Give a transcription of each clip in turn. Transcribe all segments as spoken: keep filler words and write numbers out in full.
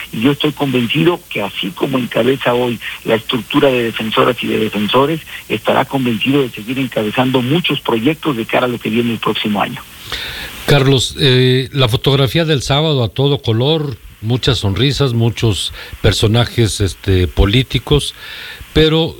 y yo estoy convencido que así como encabeza hoy la estructura de defensoras y de defensores, estará convencido de seguir encabezando muchos proyectos de cara a lo que viene el próximo año. Carlos, eh, la fotografía del sábado a todo color, muchas sonrisas, muchos personajes este, políticos, pero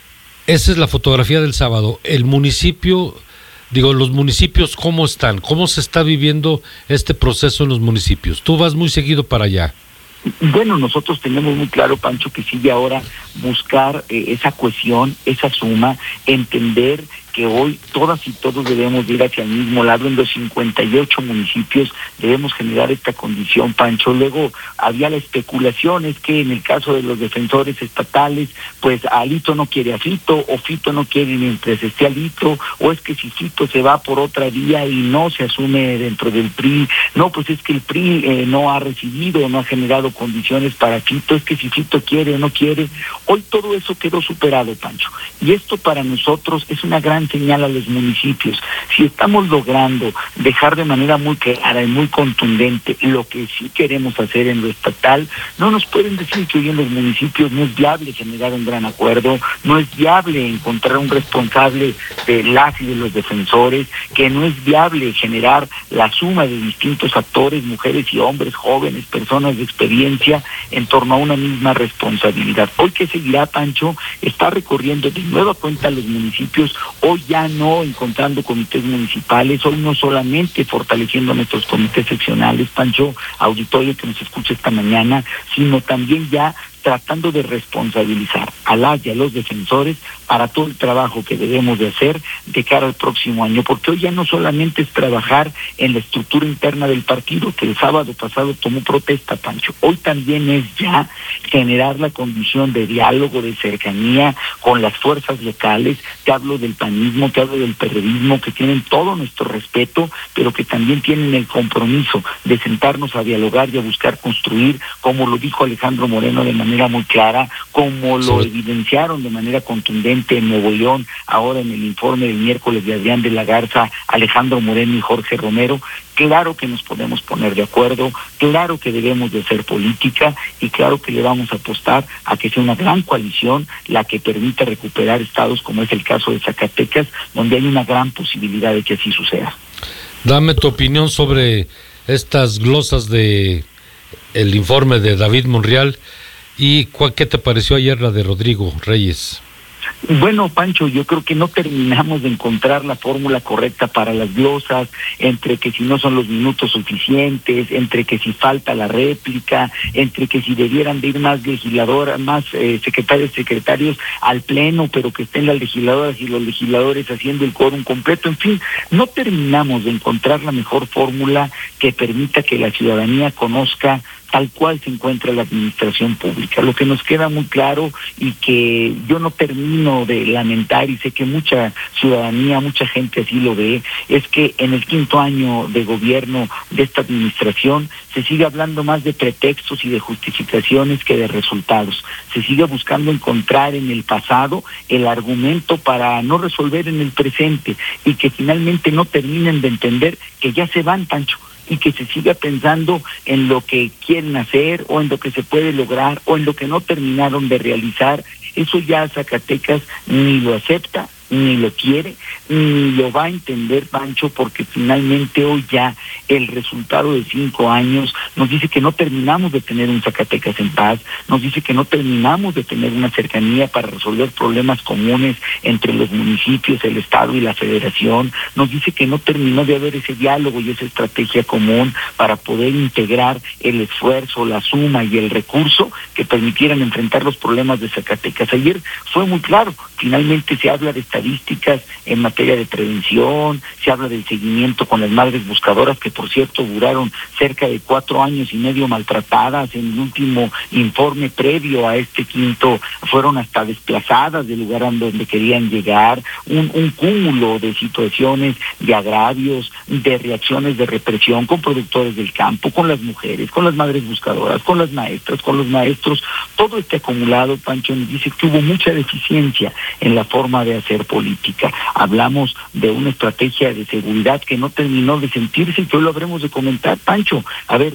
esa es la fotografía del sábado. El municipio, digo, los municipios, ¿cómo están? ¿Cómo se está viviendo este proceso en los municipios? Tú vas muy seguido para allá. Bueno, nosotros tenemos muy claro, Pancho, que sigue ahora buscar eh, esa cohesión, esa suma, entender que hoy todas y todos debemos ir hacia el mismo lado. En los cincuenta y ocho municipios debemos generar esta condición, Pancho. Luego había la especulación, es que en el caso de los defensores estatales, pues Alito no quiere a Fito, o Fito no quiere mientras esté Alito, o es que si Fito se va por otra vía y no se asume dentro del P R I, no, pues es que el P R I eh, no ha recibido, no ha generado condiciones para Fito, es que si Fito quiere o no quiere. Hoy todo eso quedó superado, Pancho, y esto para nosotros es una gran señal a los municipios. Si estamos logrando dejar de manera muy clara y muy contundente lo que sí queremos hacer en lo estatal, no nos pueden decir que hoy en los municipios no es viable generar un gran acuerdo, no es viable encontrar un responsable de las y de los defensores, que no es viable generar la suma de distintos actores, mujeres y hombres, jóvenes, personas de experiencia, en torno a una misma responsabilidad. Hoy que seguirá, Pancho, está recorriendo de nueva cuenta los municipios, hoy ya no encontrando comités municipales, hoy no solamente fortaleciendo nuestros comités seccionales, Pancho, auditorio que nos escucha esta mañana, sino también ya tratando de responsabilizar a las y a los defensores para todo el trabajo que debemos de hacer de cara al próximo año, porque hoy ya no solamente es trabajar en la estructura interna del partido, que el sábado pasado tomó protesta, Pancho, hoy también es ya generar la condición de diálogo, de cercanía con las fuerzas locales. Te hablo del panismo, te hablo del periodismo, que tienen todo nuestro respeto, pero que también tienen el compromiso de sentarnos a dialogar y a buscar construir, como lo dijo Alejandro Moreno de manera muy clara, como lo sí. evidenciaron de manera contundente en Nuevo León, ahora en el informe del miércoles de Adrián de la Garza, Alejandro Moreno y Jorge Romero. Claro que nos podemos poner de acuerdo, claro que debemos de hacer política y claro que le vamos a apostar a que sea una gran coalición la que permita recuperar estados como es el caso de Zacatecas, donde hay una gran posibilidad de que así suceda. Dame tu opinión sobre estas glosas de el informe de David Monreal. ¿Y qué te pareció ayer la de Rodrigo Reyes? Bueno, Pancho, yo creo que no terminamos de encontrar la fórmula correcta para las glosas, entre que si no son los minutos suficientes, entre que si falta la réplica, entre que si debieran de ir más legisladoras, más eh, secretarios, secretarios al pleno, pero que estén las legisladoras y los legisladores haciendo el quórum completo. En fin, no terminamos de encontrar la mejor fórmula que permita que la ciudadanía conozca tal cual se encuentra la administración pública. Lo que nos queda muy claro y que yo no termino de lamentar, y sé que mucha ciudadanía, mucha gente así lo ve, es que en el quinto año de gobierno de esta administración se sigue hablando más de pretextos y de justificaciones que de resultados. Se sigue buscando encontrar en el pasado el argumento para no resolver en el presente y que finalmente no terminen de entender que ya se van, Pancho, y que se siga pensando en lo que quieren hacer o en lo que se puede lograr o en lo que no terminaron de realizar. Eso ya Zacatecas ni lo acepta, ni lo quiere, ni lo va a entender, Pancho, porque finalmente hoy ya el resultado de cinco años nos dice que no terminamos de tener un Zacatecas en paz, nos dice que no terminamos de tener una cercanía para resolver problemas comunes entre los municipios, el Estado y la Federación, nos dice que no terminó de haber ese diálogo y esa estrategia común para poder integrar el esfuerzo, la suma y el recurso que permitieran enfrentar los problemas de Zacatecas. Ayer fue muy claro, finalmente se habla de estadísticas en materia de prevención, se habla del seguimiento con las madres buscadoras, que por cierto duraron cerca de cuatro años y medio maltratadas. En el último informe previo a este quinto fueron hasta desplazadas del lugar a donde querían llegar, un, un cúmulo de situaciones, de agravios, de reacciones de represión con productores del campo, con las mujeres, con las madres buscadoras, con las maestras, con los maestros. Todo este acumulado, Pancho, nos dice que hubo mucha deficiencia en la forma de hacer política. Hablamos de una estrategia de seguridad que no terminó de sentirse y que hoy lo habremos de comentar, Pancho. A ver,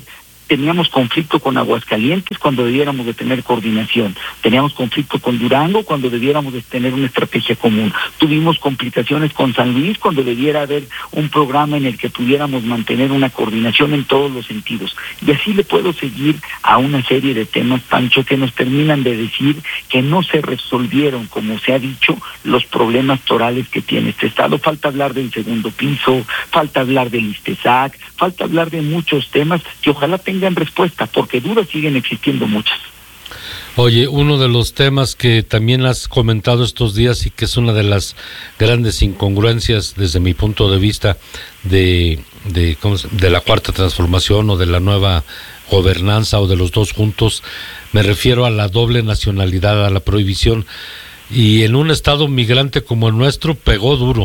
teníamos conflicto con Aguascalientes cuando debiéramos de tener coordinación, teníamos conflicto con Durango cuando debiéramos de tener una estrategia común, tuvimos complicaciones con San Luis cuando debiera haber un programa en el que pudiéramos mantener una coordinación en todos los sentidos. Y así le puedo seguir a una serie de temas, Pancho, que nos terminan de decir que no se resolvieron, como se ha dicho, los problemas torales que tiene este Estado. Falta hablar del segundo piso, falta hablar del ISTESAC, falta hablar de muchos temas que ojalá tengan respuesta, porque dudas siguen existiendo muchas. Oye, uno de los temas que también has comentado estos días y que es una de las grandes incongruencias desde mi punto de vista de, de, ¿cómo se, de la cuarta transformación o de la nueva gobernanza o de los dos juntos, me refiero a la doble nacionalidad, a la prohibición, y en un estado migrante como el nuestro pegó duro.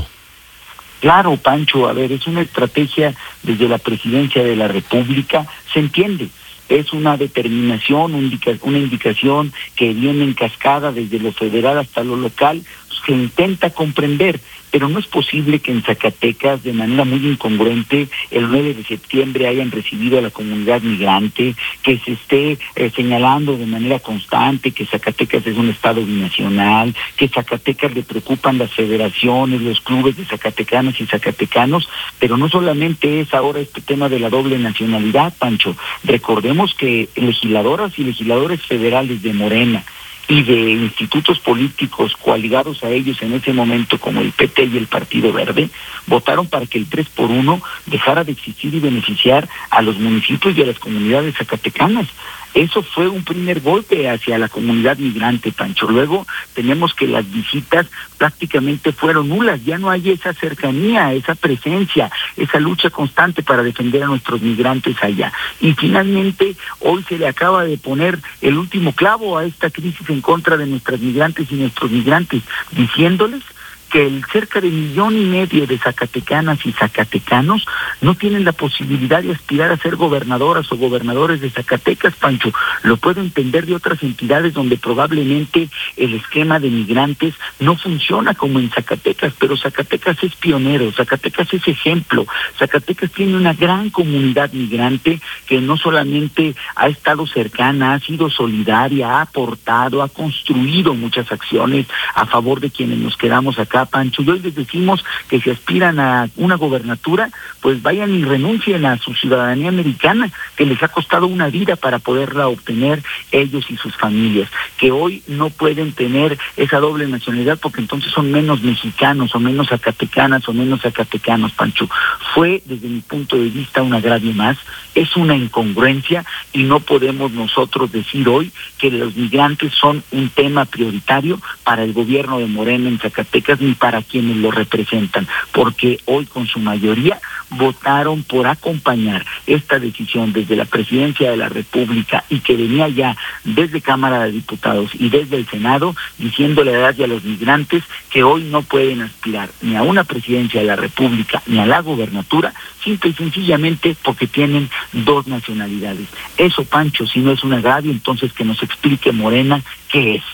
Claro, Pancho, a ver, es una estrategia desde la Presidencia de la República, se entiende. Es una determinación, una indicación que viene en cascada desde lo federal hasta lo local, que intenta comprender, pero no es posible que en Zacatecas, de manera muy incongruente, el nueve de septiembre hayan recibido a la comunidad migrante, que se esté eh, señalando de manera constante que Zacatecas es un estado binacional, que Zacatecas le preocupan las federaciones, los clubes de zacatecanas y zacatecanos, pero no solamente es ahora este tema de la doble nacionalidad, Pancho. Recordemos que legisladoras y legisladores federales de Morena y de institutos políticos coaligados a ellos en ese momento, como el P T y el Partido Verde, votaron para que el tres por uno dejara de existir y beneficiar a los municipios y a las comunidades zacatecanas. Eso fue un primer golpe hacia la comunidad migrante, Pancho. Luego tenemos que las visitas prácticamente fueron nulas, ya no hay esa cercanía, esa presencia, esa lucha constante para defender a nuestros migrantes allá. Y finalmente, hoy se le acaba de poner el último clavo a esta crisis en contra de nuestras migrantes y nuestros migrantes, diciéndoles que el cerca de millón y medio de zacatecanas y zacatecanos no tienen la posibilidad de aspirar a ser gobernadoras o gobernadores de Zacatecas, Pancho. Lo puedo entender de otras entidades donde probablemente el esquema de migrantes no funciona como en Zacatecas, pero Zacatecas es pionero, Zacatecas es ejemplo. Zacatecas tiene una gran comunidad migrante que no solamente ha estado cercana, ha sido solidaria, ha aportado, ha construido muchas acciones a favor de quienes nos quedamos acá, Pancho. Y hoy les decimos que si aspiran a una gobernatura, pues vayan y renuncien a su ciudadanía americana, que les ha costado una vida para poderla obtener ellos y sus familias, que hoy no pueden tener esa doble nacionalidad porque entonces son menos mexicanos o menos zacatecanas o menos zacatecanos, Pancho. Fue, desde mi punto de vista, un agravio más, es una incongruencia y no podemos nosotros decir hoy que los migrantes son un tema prioritario para el gobierno de Morena en Zacatecas ni para quienes lo representan, porque hoy con su mayoría votaron por acompañar esta decisión desde la Presidencia de la República y que venía ya desde Cámara de Diputados y desde el Senado, diciéndole a a los migrantes que hoy no pueden aspirar ni a una Presidencia de la República ni a la gobernatura, simple y sencillamente porque tienen dos nacionalidades. Eso, Pancho, si no es un agravio, entonces que nos explique Morena qué es.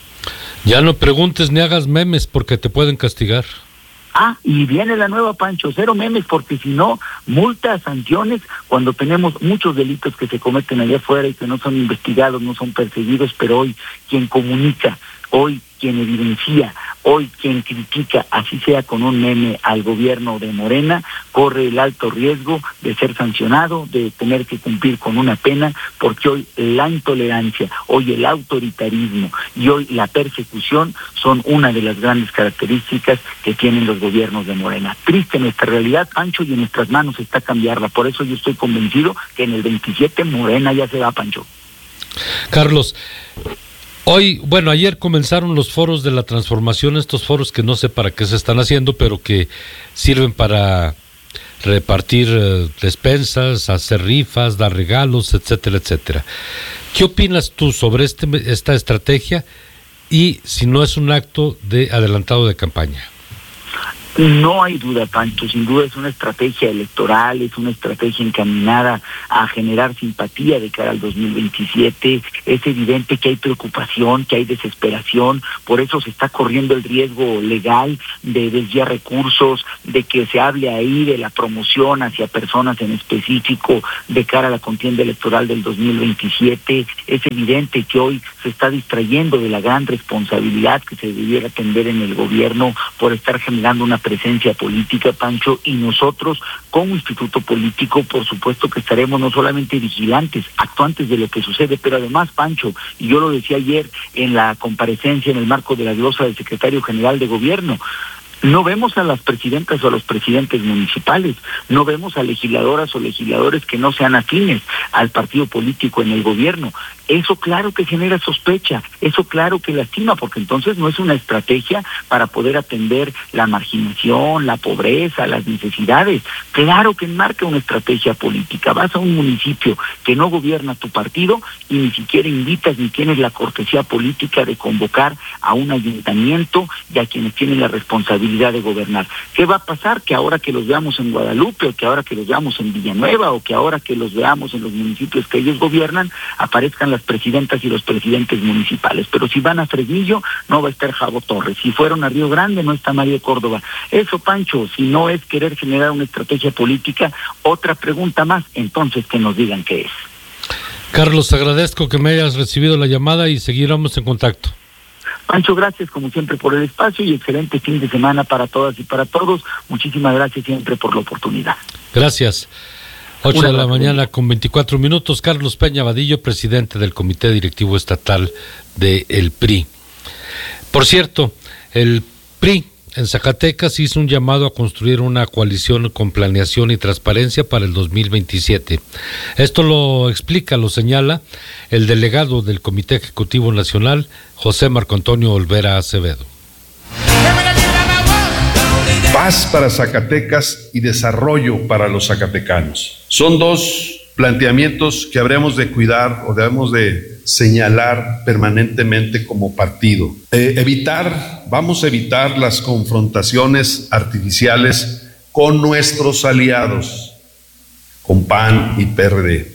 Ya no preguntes ni hagas memes porque te pueden castigar. Ah, y viene la nueva, Pancho, cero memes, porque si no, multas, sanciones, cuando tenemos muchos delitos que se cometen allá afuera y que no son investigados, no son perseguidos, pero hoy quien comunica, hoy quien evidencia, hoy quien critica, así sea con un meme, al gobierno de Morena, corre el alto riesgo de ser sancionado, de tener que cumplir con una pena, porque hoy la intolerancia, hoy el autoritarismo y hoy la persecución son una de las grandes características que tienen los gobiernos de Morena. Triste nuestra realidad, Pancho, y en nuestras manos está cambiarla. Por eso yo estoy convencido que en el veintisiete Morena ya se va, Pancho. Carlos, hoy, bueno, ayer comenzaron los foros de la transformación, estos foros que no sé para qué se están haciendo, pero que sirven para repartir eh, despensas, hacer rifas, dar regalos, etcétera, etcétera. ¿Qué opinas tú sobre este, esta estrategia y si no es un acto de adelantado de campaña? No hay duda, Pancho, sin duda es una estrategia electoral, es una estrategia encaminada a generar simpatía de cara al dos mil veintisiete. Es evidente que hay preocupación, que hay desesperación, por eso se está corriendo el riesgo legal de desviar recursos, de que se hable ahí de la promoción hacia personas en específico de cara a la contienda electoral del dos mil veintisiete. Es evidente que hoy se está distrayendo de la gran responsabilidad que se debiera atender en el gobierno por estar generando una presencia política, Pancho, y nosotros como instituto político, por supuesto que estaremos no solamente vigilantes, actuantes de lo que sucede, pero además, Pancho, y yo lo decía ayer en la comparecencia en el marco de la glosa del secretario general de gobierno, no vemos a las presidentas o a los presidentes municipales, no vemos a legisladoras o legisladores que no sean afines al partido político en el gobierno. Eso claro que genera sospecha, eso claro que lastima, porque entonces no es una estrategia para poder atender la marginación, la pobreza, las necesidades. Claro que enmarca una estrategia política. Vas a un municipio que no gobierna tu partido y ni siquiera invitas ni tienes la cortesía política de convocar a un ayuntamiento y a quienes tienen la responsabilidad de gobernar. ¿Qué va a pasar? Que ahora que los veamos en Guadalupe, o que ahora que los veamos en Villanueva, o que ahora que los veamos en los municipios que ellos gobiernan, aparezcan las presidentas y los presidentes municipales. Pero si van a Fresnillo, no va a estar Javo Torres. Si fueron a Río Grande, no está María Córdoba. Eso, Pancho, si no es querer generar una estrategia política, otra pregunta más, entonces que nos digan qué es. Carlos, agradezco que me hayas recibido la llamada y seguiremos en contacto. Pancho, gracias como siempre por el espacio y excelente fin de semana para todas y para todos. Muchísimas gracias siempre por la oportunidad. Gracias. ocho de la mañana con veinticuatro minutos. Carlos Peña Vadillo, presidente del Comité Directivo Estatal del P R I. Por cierto, el P R I en Zacatecas hizo un llamado a construir una coalición con planeación y transparencia para el dos mil veintisiete. Esto lo explica, lo señala el delegado del Comité Ejecutivo Nacional, José Marco Antonio Olvera Acevedo. Paz para Zacatecas y desarrollo para los zacatecanos. Son dos planteamientos que habremos de cuidar o debemos de señalar permanentemente como partido. Eh, evitar, vamos a evitar las confrontaciones artificiales con nuestros aliados, con P A N y P R D.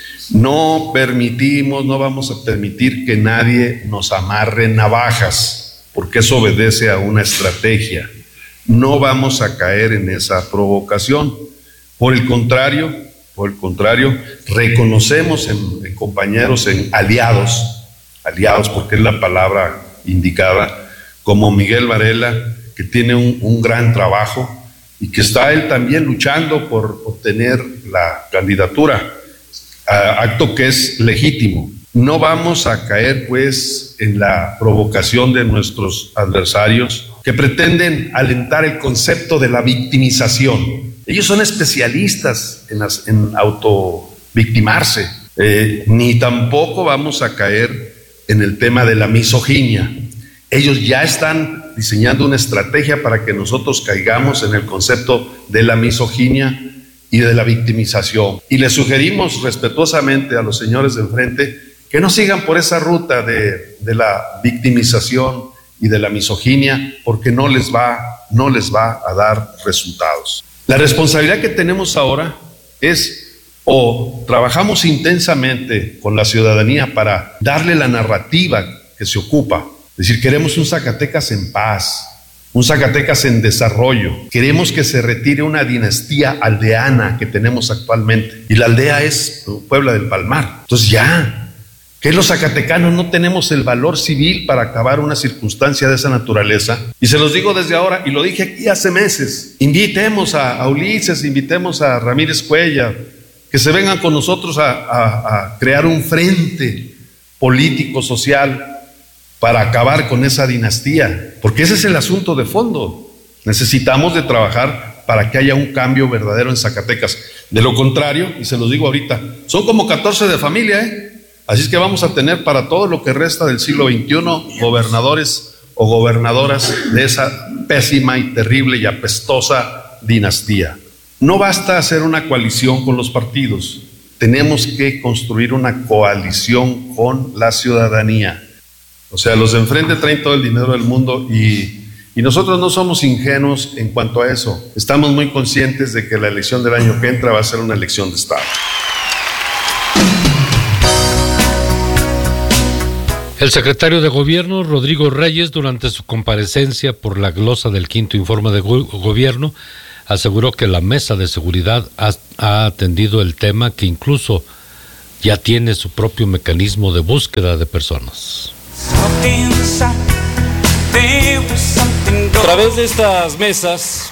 No permitimos, no vamos a permitir que nadie nos amarre navajas, porque eso obedece a una estrategia. No vamos a caer en esa provocación. Por el contrario, por el contrario, reconocemos en, en compañeros, en aliados, aliados porque es la palabra indicada, como Miguel Varela, que tiene un, un gran trabajo y que está él también luchando por obtener la candidatura, a, acto que es legítimo. No vamos a caer pues en la provocación de nuestros adversarios que pretenden alentar el concepto de la victimización. Ellos son especialistas en, las, en autovictimarse. Eh, ni tampoco vamos a caer en el tema de la misoginia. Ellos ya están diseñando una estrategia para que nosotros caigamos en el concepto de la misoginia y de la victimización. Y les sugerimos respetuosamente a los señores de enfrente que no sigan por esa ruta de, de la victimización y de la misoginia, porque no les va, no les va a dar resultados. La responsabilidad que tenemos ahora es o trabajamos intensamente con la ciudadanía para darle la narrativa que se ocupa, es decir, queremos un Zacatecas en paz, un Zacatecas en desarrollo, queremos que se retire una dinastía aldeana que tenemos actualmente, y la aldea es Puebla del Palmar. Entonces ya, que los zacatecanos no tenemos el valor civil para acabar una circunstancia de esa naturaleza. Y se los digo desde ahora, y lo dije aquí hace meses, invitemos a, a Ulises, invitemos a Ramírez Cuellar, que se vengan con nosotros a, a, a crear un frente político, social, para acabar con esa dinastía, porque ese es el asunto de fondo. Necesitamos de trabajar para que haya un cambio verdadero en Zacatecas. De lo contrario, y se los digo ahorita, son como catorce de familia, ¿eh? Así es que vamos a tener para todo lo que resta del siglo veintiuno gobernadores o gobernadoras de esa pésima y terrible y apestosa dinastía. No basta hacer una coalición con los partidos, tenemos que construir una coalición con la ciudadanía. O sea, los de enfrente traen todo el dinero del mundo y, Y nosotros no somos ingenuos en cuanto a eso. Estamos muy conscientes de que la elección del año que entra va a ser una elección de Estado. El secretario de Gobierno, Rodrigo Reyes, durante su comparecencia por la glosa del quinto informe de go- gobierno, aseguró que la mesa de seguridad ha, ha atendido el tema, que incluso ya tiene su propio mecanismo de búsqueda de personas. A través de estas mesas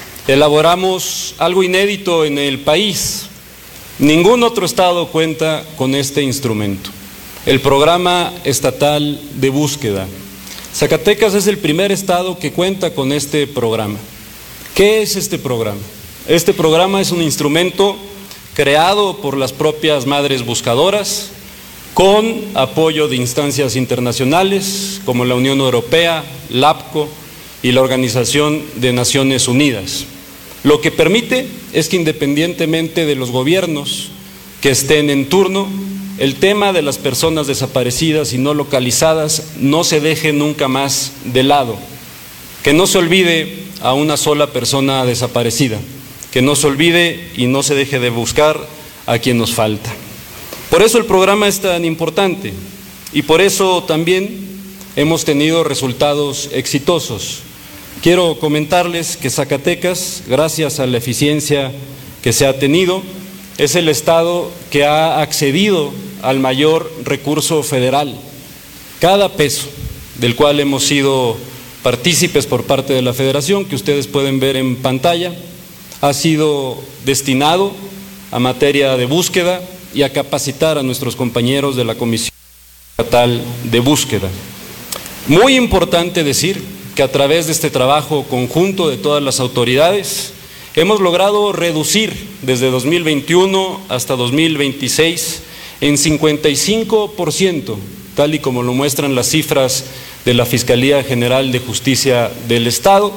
elaboramos algo inédito en el país. Ningún otro estado cuenta con este instrumento, el Programa Estatal de Búsqueda. Zacatecas es el primer estado que cuenta con este programa. ¿Qué es este programa? Este programa es un instrumento creado por las propias madres buscadoras, con apoyo de instancias internacionales como la Unión Europea, LAPCO y la Organización de Naciones Unidas. Lo que permite es que, independientemente de los gobiernos que estén en turno, el tema de las personas desaparecidas y no localizadas no se deje nunca más de lado, que no se olvide a una sola persona desaparecida, que no se olvide y no se deje de buscar a quien nos falta. Por eso el programa es tan importante y por eso también hemos tenido resultados exitosos. Quiero comentarles que Zacatecas, gracias a la eficiencia que se ha tenido, es el estado que ha accedido al mayor recurso federal. Cada peso del cual hemos sido partícipes por parte de la Federación, que ustedes pueden ver en pantalla, ha sido destinado a materia de búsqueda y a capacitar a nuestros compañeros de la Comisión Estatal de Búsqueda. Muy importante decir que a través de este trabajo conjunto de todas las autoridades hemos logrado reducir desde dos mil veintiuno hasta dos mil veintiséis en cincuenta y cinco por ciento, tal y como lo muestran las cifras de la Fiscalía General de Justicia del Estado,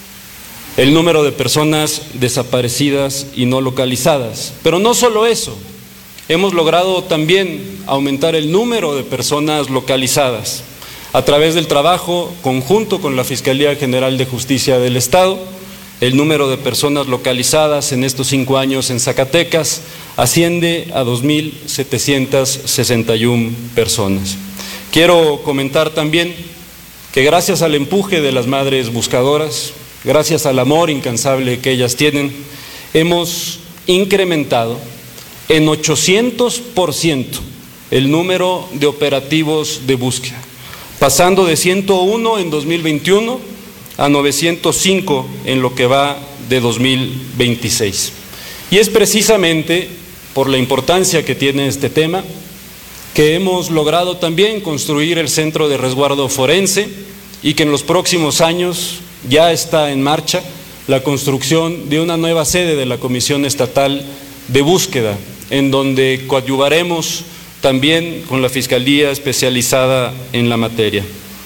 el número de personas desaparecidas y no localizadas. Pero no solo eso, hemos logrado también aumentar el número de personas localizadas a través del trabajo conjunto con la Fiscalía General de Justicia del Estado. El número de personas localizadas en estos cinco años en Zacatecas asciende a dos mil setecientas sesenta y una personas. Quiero comentar también que gracias al empuje de las madres buscadoras, gracias al amor incansable que ellas tienen, hemos incrementado en ochocientos por ciento el número de operativos de búsqueda, pasando de ciento uno en dos mil veintiuno a novecientos cinco en lo que va de dos mil veintiséis. Y es precisamente por la importancia que tiene este tema que hemos logrado también construir el Centro de Resguardo Forense y que en los próximos años ya está en marcha la construcción de una nueva sede de la Comisión Estatal de Búsqueda, en donde coadyuvaremos también con la Fiscalía especializada en la materia.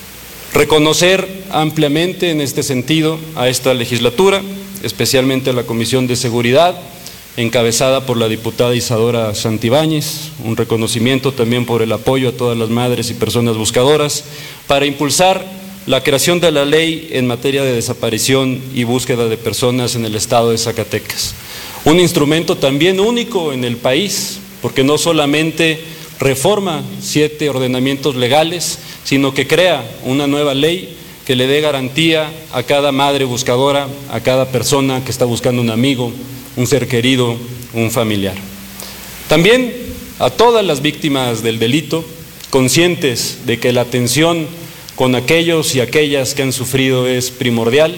Reconocer ampliamente en este sentido a esta legislatura, especialmente a la Comisión de Seguridad, encabezada por la diputada Isadora Santibáñez, un reconocimiento también por el apoyo a todas las madres y personas buscadoras, para impulsar la creación de la ley en materia de desaparición y búsqueda de personas en el estado de Zacatecas. Un instrumento también único en el país, porque no solamente reforma siete ordenamientos legales, sino que crea una nueva ley que le dé garantía a cada madre buscadora, a cada persona que está buscando un amigo, un ser querido, un familiar. También a todas las víctimas del delito, conscientes de que la atención con aquellos y aquellas que han sufrido es primordial,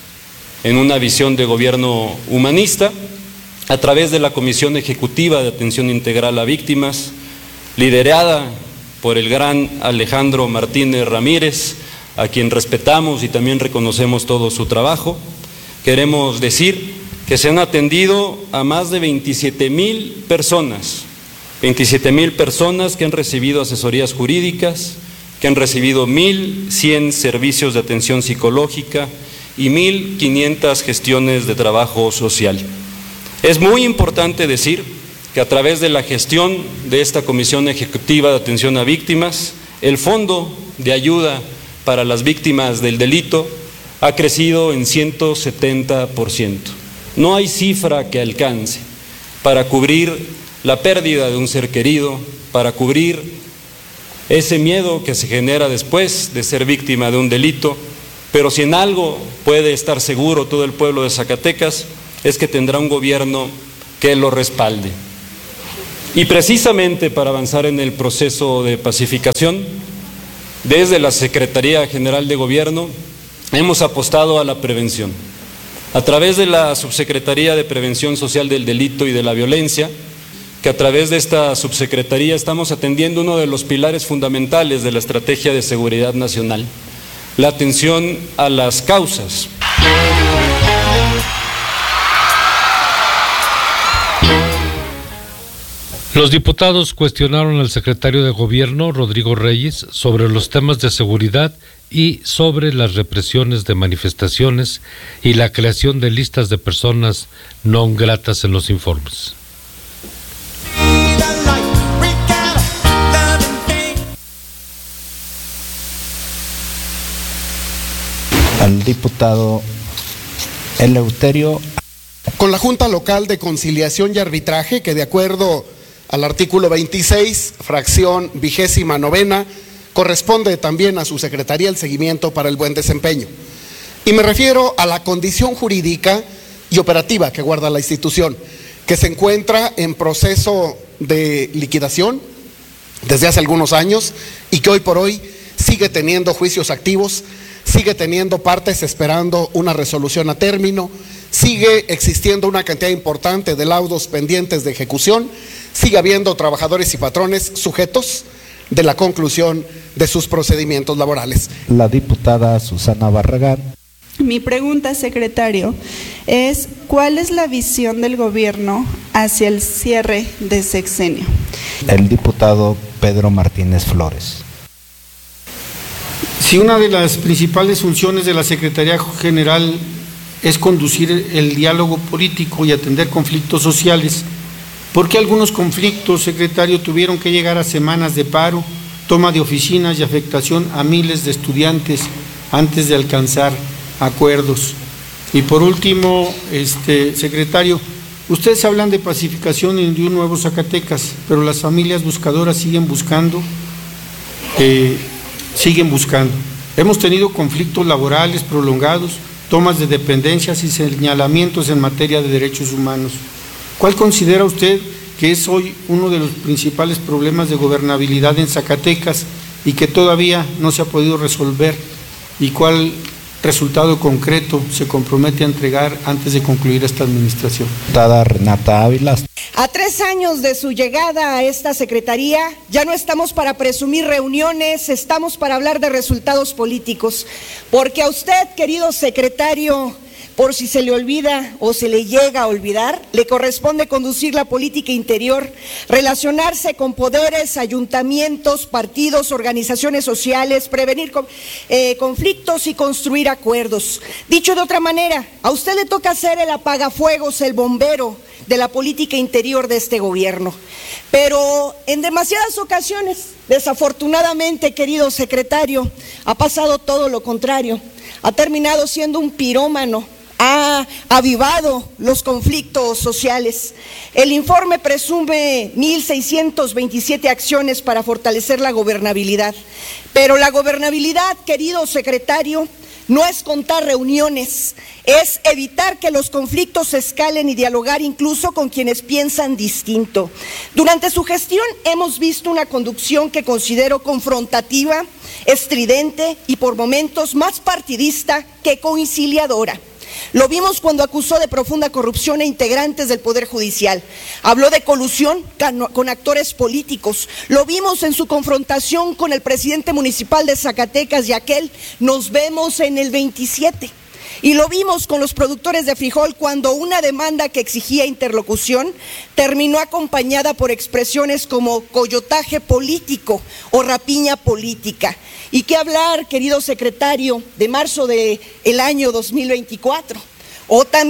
en una visión de gobierno humanista, a través de la Comisión Ejecutiva de Atención Integral a Víctimas, liderada por el gran Alejandro Martínez Ramírez, a quien respetamos y también reconocemos todo su trabajo. Queremos decir que se han atendido a más de veintisiete mil personas, veintisiete mil personas que han recibido asesorías jurídicas, que han recibido mil cien servicios de atención psicológica y mil quinientas gestiones de trabajo social. Es muy importante decir que a través de la gestión de esta Comisión Ejecutiva de Atención a Víctimas, el Fondo de Ayuda para las Víctimas del Delito ha crecido en ciento setenta por ciento. No hay cifra que alcance para cubrir la pérdida de un ser querido, para cubrir ese miedo que se genera después de ser víctima de un delito, pero si en algo puede estar seguro todo el pueblo de Zacatecas es que tendrá un gobierno que lo respalde. Y precisamente para avanzar en el proceso de pacificación, desde la Secretaría General de Gobierno hemos apostado a la prevención. A través de la Subsecretaría de Prevención Social del Delito y de la Violencia, que a través de esta subsecretaría estamos atendiendo uno de los pilares fundamentales de la Estrategia de Seguridad Nacional, la atención a las causas. Los diputados cuestionaron al secretario de Gobierno, Rodrigo Reyes, sobre los temas de seguridad y sobre las represiones de manifestaciones y la creación de listas de personas no gratas en los informes. Al diputado Eleuterio. Con la Junta Local de Conciliación y Arbitraje, que de acuerdo al artículo veintiséis, fracción vigésima novena, corresponde también a su secretaría el seguimiento para el buen desempeño. Y me refiero a la condición jurídica y operativa que guarda la institución, que se encuentra en proceso de liquidación desde hace algunos años y que hoy por hoy sigue teniendo juicios activos, sigue teniendo partes esperando una resolución a término, sigue existiendo una cantidad importante de laudos pendientes de ejecución, sigue habiendo trabajadores y patrones sujetos de la conclusión de sus procedimientos laborales. La diputada Susana Barragán. Mi pregunta, secretario, es ¿cuál es la visión del gobierno hacia el cierre de sexenio? El diputado Pedro Martínez Flores. Si una de las principales funciones de la Secretaría General es conducir el diálogo político y atender conflictos sociales, ¿por qué algunos conflictos, secretario, tuvieron que llegar a semanas de paro, toma de oficinas y afectación a miles de estudiantes antes de alcanzar acuerdos? Y por último, este secretario, ustedes hablan de pacificación y de un nuevo Zacatecas, pero las familias buscadoras siguen buscando, eh, siguen buscando. Hemos tenido conflictos laborales prolongados, tomas de dependencias y señalamientos en materia de derechos humanos. ¿Cuál considera usted que es hoy uno de los principales problemas de gobernabilidad en Zacatecas y que todavía no se ha podido resolver? ¿Y cuál resultado concreto se compromete a entregar antes de concluir esta administración? Diputada Renata Ávila. A tres años de su llegada a esta secretaría, ya no estamos para presumir reuniones, estamos para hablar de resultados políticos, porque a usted, querido secretario, por si se le olvida o se le llega a olvidar, le corresponde conducir la política interior, relacionarse con poderes, ayuntamientos, partidos, organizaciones sociales, prevenir eh, conflictos y construir acuerdos. Dicho de otra manera, a usted le toca ser el apagafuegos, el bombero de la política interior de este gobierno. Pero en demasiadas ocasiones, desafortunadamente, querido secretario, ha pasado todo lo contrario. Ha terminado siendo un pirómano, ha avivado los conflictos sociales. El informe presume mil seiscientas veintisiete acciones para fortalecer la gobernabilidad, pero la gobernabilidad, querido secretario, no es contar reuniones, es evitar que los conflictos escalen y dialogar incluso con quienes piensan distinto. Durante su gestión hemos visto una conducción que considero confrontativa, estridente y por momentos más partidista que conciliadora. Lo vimos cuando acusó de profunda corrupción a integrantes del Poder Judicial. Habló de colusión con actores políticos. Lo vimos en su confrontación con el presidente municipal de Zacatecas y aquel "nos vemos en el veintisiete". Y lo vimos con los productores de frijol cuando una demanda que exigía interlocución terminó acompañada por expresiones como coyotaje político o rapiña política. ¿Y qué hablar, querido secretario, de marzo del año dos mil veinticuatro? O también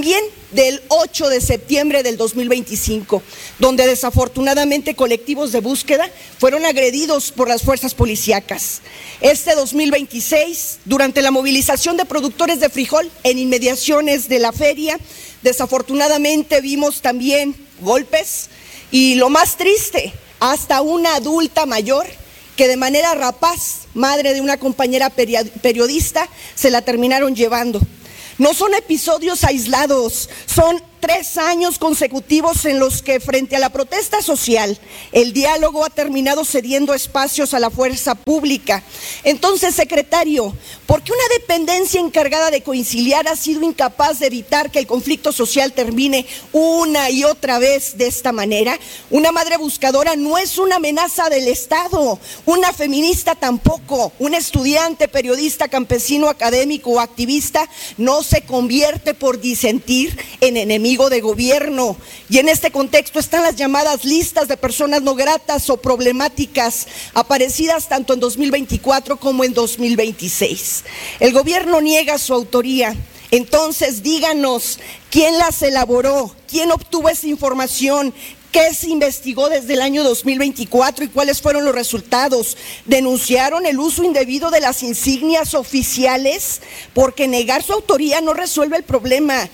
del ocho de septiembre del dos mil veinticinco, donde desafortunadamente colectivos de búsqueda fueron agredidos por las fuerzas policíacas. Este dos mil veintiséis, durante la movilización de productores de frijol en inmediaciones de la feria, desafortunadamente vimos también golpes y, lo más triste, hasta una adulta mayor que de manera rapaz, madre de una compañera periodista, se la terminaron llevando. No son episodios aislados, son tres años consecutivos en los que, frente a la protesta social, el diálogo ha terminado cediendo espacios a la fuerza pública. Entonces, secretario, ¿por qué una dependencia encargada de conciliar ha sido incapaz de evitar que el conflicto social termine una y otra vez de esta manera? Una madre buscadora no es una amenaza del Estado, una feminista tampoco, un estudiante, periodista, campesino, académico o activista no se convierte por disentir en enemigo de gobierno. Y en este contexto están las llamadas listas de personas no gratas o problemáticas, aparecidas tanto en dos mil veinticuatro como en dos mil veintiséis. El gobierno niega su autoría. Entonces díganos, ¿quién las elaboró? ¿Quién obtuvo esa información? ¿Qué se investigó desde el año dos mil veinticuatro y cuáles fueron los resultados? ¿Denunciaron el uso indebido de las insignias oficiales? Porque negar su autoría no resuelve el problema.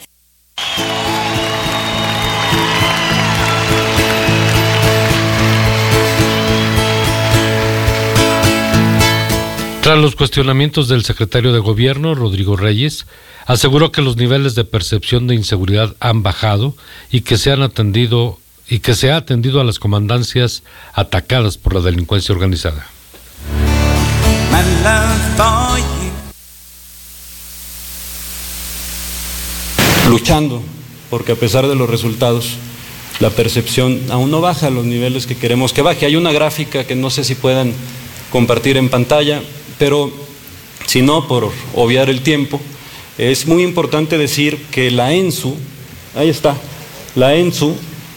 Tras los cuestionamientos del secretario de Gobierno, Rodrigo Reyes, aseguró que los niveles de percepción de inseguridad han bajado y que se han atendido y que se ha atendido a las comandancias atacadas por la delincuencia organizada. Luchando, porque a pesar de los resultados, la percepción aún no baja a los niveles que queremos que baje. Hay una gráfica que no sé si puedan compartir en pantalla, pero si no, por obviar el tiempo, es muy importante decir que la ENSU, ahí está, la ENSU,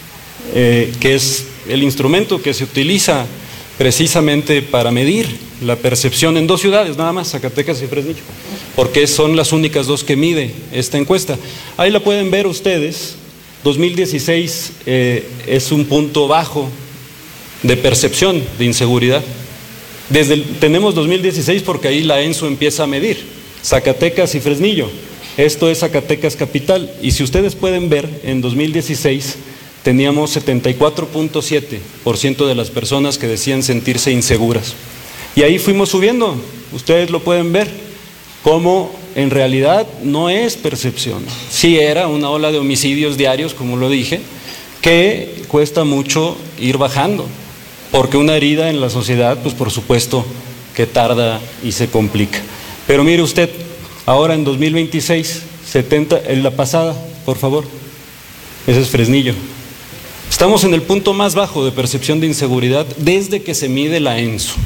eh, que es el instrumento que se utiliza precisamente para medir la percepción en dos ciudades, nada más, Zacatecas y Fresnillo, porque son las únicas dos que mide esta encuesta. Ahí la pueden ver ustedes. dos mil dieciséis eh, es un punto bajo de percepción de inseguridad. Desde el, tenemos dos mil dieciséis porque ahí la ENSU empieza a medir Zacatecas y Fresnillo. Esto es Zacatecas capital, y si ustedes pueden ver, en dos mil dieciséis teníamos setenta y cuatro punto siete por ciento de las personas que decían sentirse inseguras. Y ahí fuimos subiendo, ustedes lo pueden ver, cómo en realidad no es percepción. Sí era una ola de homicidios diarios, como lo dije, que cuesta mucho ir bajando, porque una herida en la sociedad, pues por supuesto que tarda y se complica. Pero mire usted, ahora en dos mil veintiséis, setenta, en la pasada, por favor, ese es Fresnillo. Estamos en el punto más bajo de percepción de inseguridad desde que se mide la ENSU.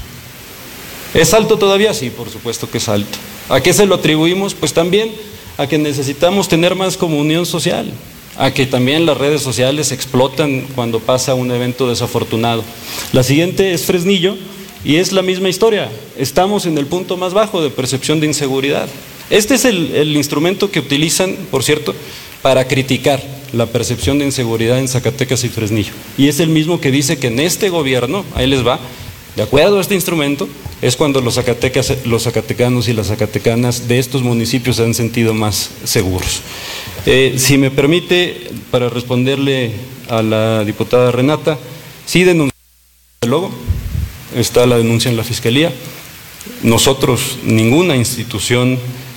¿Es alto todavía? Sí, por supuesto que es alto. ¿A qué se lo atribuimos? Pues también a que necesitamos tener más comunión social, a que también las redes sociales explotan cuando pasa un evento desafortunado. La siguiente es Fresnillo y es la misma historia. Estamos en el punto más bajo de percepción de inseguridad. Este es el, el instrumento que utilizan, por cierto, para criticar la percepción de inseguridad en Zacatecas y Fresnillo. Y es el mismo que dice que en este gobierno, ahí les va, de acuerdo a este instrumento, es cuando los zacatecas, los zacatecanos y las zacatecanas de estos municipios se han sentido más seguros. Eh, si me permite, para responderle a la diputada Renata, sí denunciamos el logo, está la denuncia en la Fiscalía. Nosotros, ninguna institución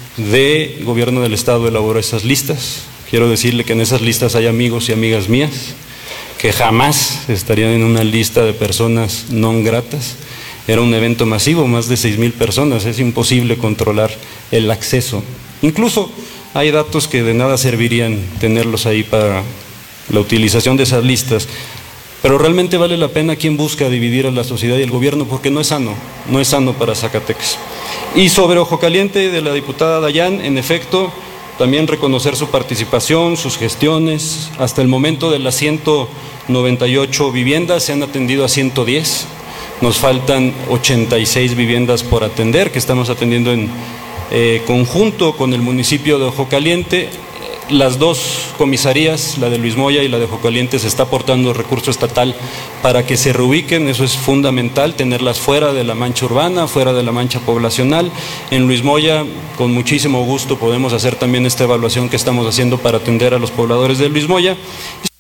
de gobierno del Estado elaboró esas listas. Quiero decirle que en esas listas hay amigos y amigas mías que jamás estarían en una lista de personas no gratas. Era un evento masivo, más de seis mil personas, es imposible controlar el acceso. Incluso hay datos que de nada servirían tenerlos ahí para la utilización de esas listas, pero realmente vale la pena quien busca dividir a la sociedad y el gobierno, porque no es sano, no es sano para Zacatecas. Y sobre Ojo Caliente de la diputada Dayan, en efecto, también reconocer su participación, sus gestiones. Hasta el momento de las ciento noventa y ocho viviendas se han atendido a ciento diez. Nos faltan ochenta y seis viviendas por atender, que estamos atendiendo en eh, conjunto con el municipio de Ojo Caliente. las dos comisarías, la de Luis Moya y la de Jocalientes, está aportando recurso estatal para que se reubiquen. Eso es fundamental, tenerlas fuera de la mancha urbana, fuera de la mancha poblacional. En Luis Moya, con muchísimo gusto, podemos hacer también esta evaluación que estamos haciendo para atender a los pobladores de Luis Moya.